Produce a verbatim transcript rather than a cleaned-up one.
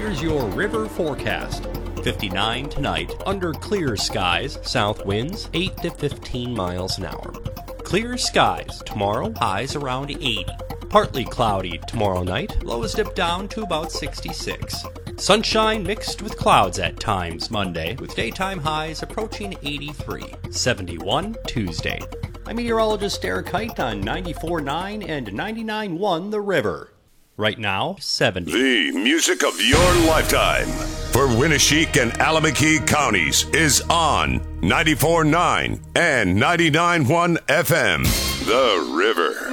here's your river forecast. fifty-nine tonight, under clear skies, south winds eight to fifteen miles an hour. Clear skies tomorrow, highs around eighty. Partly cloudy tomorrow night, lows dip down to about sixty-six. Sunshine mixed with clouds at times Monday, with daytime highs approaching eighty-three. seventy-one Tuesday. I'm meteorologist Eric Height on ninety-four point nine and ninety-nine point one The River. Right now, seventy. The music of your lifetime for Winneshiek and Alameda counties is on ninety-four point nine and ninety-nine point one F M. The River.